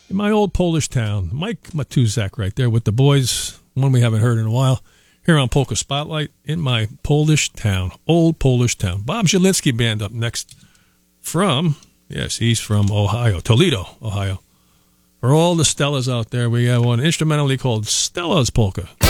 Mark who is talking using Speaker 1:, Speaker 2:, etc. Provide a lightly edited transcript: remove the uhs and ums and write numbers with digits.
Speaker 1: in my old Polish town. Mike Matuzak right there with the boys, one we haven't heard in a while, here on Polka Spotlight in my Polish town, old Polish town. Bob Zielinski Band up next from, yes, he's from Ohio, Toledo, Ohio. For all the Stellas out there, we have one instrumentally called Stella's Polka.